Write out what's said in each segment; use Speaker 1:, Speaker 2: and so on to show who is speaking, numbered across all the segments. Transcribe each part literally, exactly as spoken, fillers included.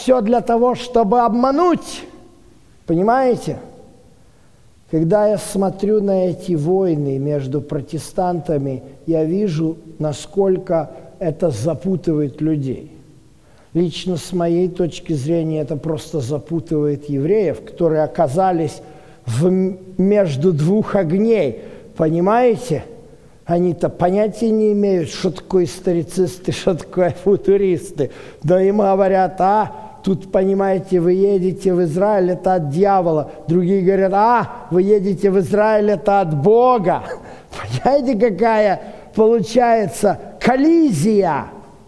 Speaker 1: все для того, чтобы обмануть. Понимаете? Когда я смотрю на эти войны между протестантами, я вижу, насколько это запутывает людей. Лично с моей точки зрения это просто запутывает евреев, которые оказались в, между двух огней. Понимаете? Они-то понятия не имеют, что такое историцисты, что такое футуристы. Да им говорят, а, тут, понимаете, вы едете в Израиль, это от дьявола. Другие говорят, а, вы едете в Израиль, это от Бога. Понимаете, какая получается коллизия?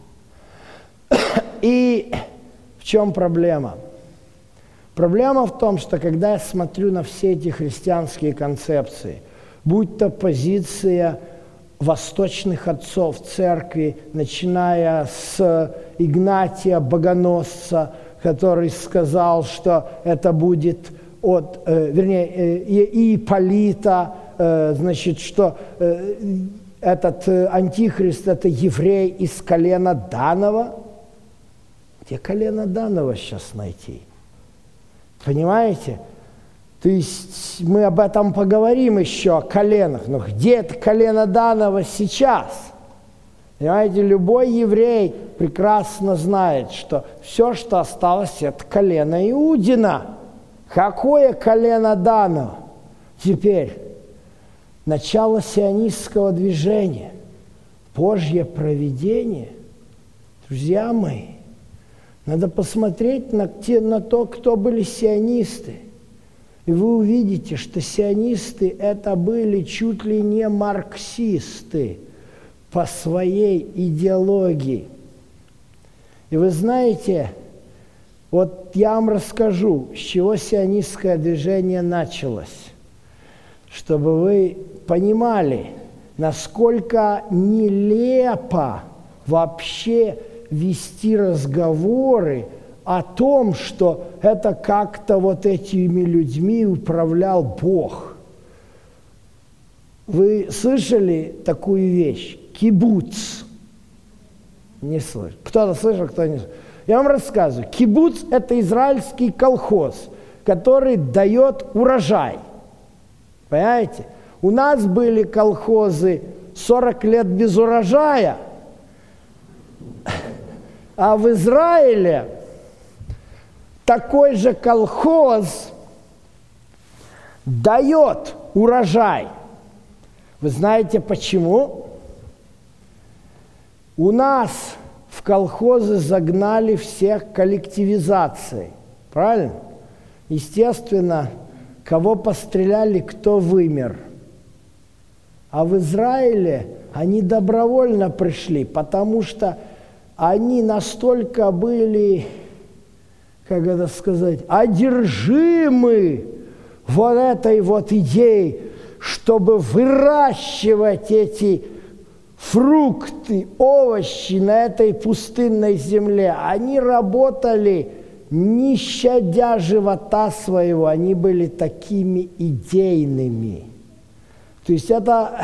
Speaker 1: И в чем проблема? Проблема в том, что когда я смотрю на все эти христианские концепции, будь то позиция восточных отцов церкви, начиная с Игнатия Богоносца, который сказал, что это будет от, э, вернее, э, Иполита, э, значит, что э, этот э, антихрист – это еврей из колена Данова. Где колено Данова сейчас найти? Понимаете? То есть мы об этом поговорим еще, о коленах. Но где это колено Данова сейчас? Понимаете, любой еврей прекрасно знает, что все, что осталось, это колено Иудина. Какое колено Данова? Теперь, начало сионистского движения, Божье провидение. Друзья мои, надо посмотреть на, те, на то, кто были сионисты. И вы увидите, что сионисты это были чуть ли не марксисты по своей идеологии. И вы знаете, вот я вам расскажу, с чего сионистское движение началось, чтобы вы понимали, насколько нелепо вообще вести разговоры о том, что это как-то вот этими людьми управлял Бог. Вы слышали такую вещь? Кибуц. Не слышал. Кто-то слышал, кто не слышал. Я вам рассказываю. Кибуц – это израильский колхоз, который дает урожай. Понимаете? У нас были колхозы сорок лет без урожая, а в Израиле такой же колхоз дает урожай. Вы знаете почему? У нас в колхозы загнали всех коллективизацией. Правильно? Естественно, кого постреляли, кто вымер. А в Израиле они добровольно пришли, потому что они настолько были, как это сказать, одержимы вот этой вот идеей, чтобы выращивать эти фрукты, овощи на этой пустынной земле. Они работали, не щадя живота своего, они были такими идейными. То есть это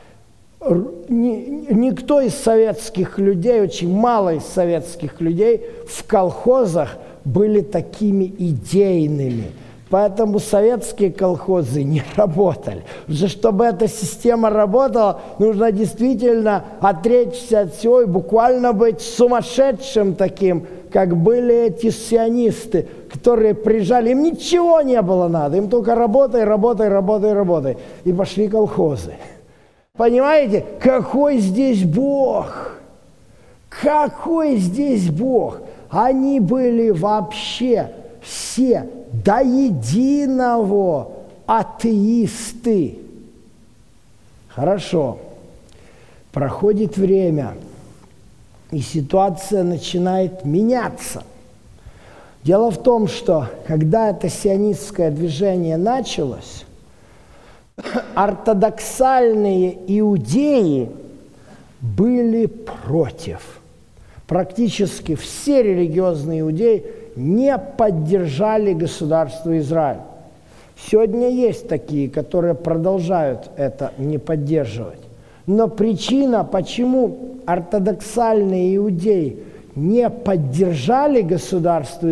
Speaker 1: никто из советских людей, очень мало из советских людей в колхозах были такими идейными. Поэтому советские колхозы не работали. Потому что, чтобы эта система работала, нужно действительно отречься от всего и буквально быть сумасшедшим таким, как были эти сионисты, которые приезжали, им ничего не было надо, им только работай, работай, работай, работай. И пошли колхозы. Понимаете, какой здесь Бог? Какой здесь Бог? Они были вообще все до единого атеисты. Хорошо. Проходит время, и ситуация начинает меняться. Дело в том, что когда это сионистское движение началось, ортодоксальные иудеи были против. Практически все религиозные иудеи не поддержали государство Израиль. Сегодня есть такие, которые продолжают это не поддерживать. Но причина, почему ортодоксальные иудеи не поддержали государство